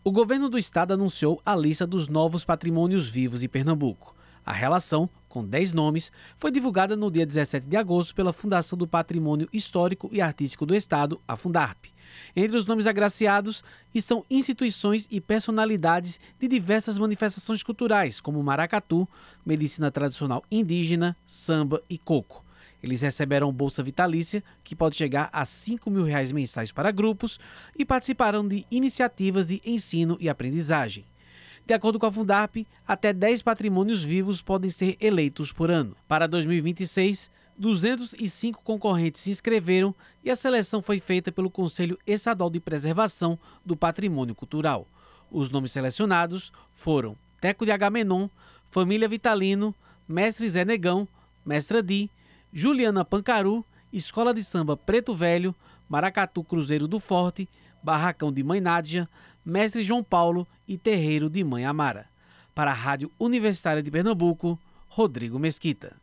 O governo do estado anunciou a lista dos novos patrimônios vivos em Pernambuco. A relação, com 10 nomes, foi divulgada no dia 17 de agosto pela Fundação do Patrimônio Histórico e Artístico do Estado, a Fundarp. Entre os nomes agraciados estão instituições e personalidades de diversas manifestações culturais, como maracatu, medicina tradicional indígena, samba e coco. Eles receberão bolsa vitalícia, que pode chegar a R$ 5.000 mensais para grupos, e participarão de iniciativas de ensino e aprendizagem. De acordo com a Fundarp, até 10 patrimônios vivos podem ser eleitos por ano. Para 2026, 205 concorrentes se inscreveram e a seleção foi feita pelo Conselho Estadual de Preservação do Patrimônio Cultural. Os nomes selecionados foram Teco de Agamenon, Família Vitalino, Mestre Zé Negão, Mestra Di, Juliana Pancaru, Escola de Samba Preto Velho, Maracatu Cruzeiro do Forte, Barracão de Mãe Nádia, Mestre João Paulo e Terreiro de Mãe Amara. Para a Rádio Universitária de Pernambuco, Rodrigo Mesquita.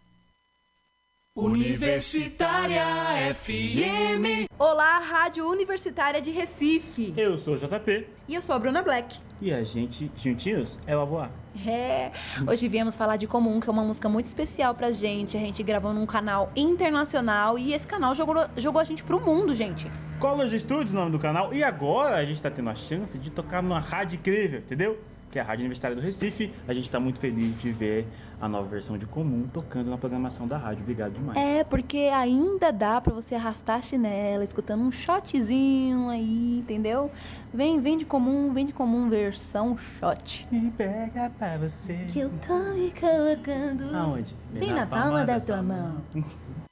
Universitária FM. Olá, Rádio Universitária de Recife. Eu sou o JP. E eu sou a Bruna Black. E a gente, juntinhos, é o Avoar. Hoje viemos falar de Comum, que é uma música muito especial pra gente. A gente gravou num canal internacional e esse canal jogou a gente pro mundo, gente. College Studios, o nome do canal. E agora a gente tá tendo a chance de tocar numa rádio incrível, entendeu? Que é a Rádio Universitária do Recife. A gente tá muito feliz de ver a nova versão de Comum tocando na programação da rádio. Obrigado demais. É, porque ainda dá pra você arrastar a chinela, escutando um shotzinho aí, entendeu? Vem de Comum versão shot. Me pega pra você. Que eu tô me colocando. Aonde? Bem na palma da tua mão.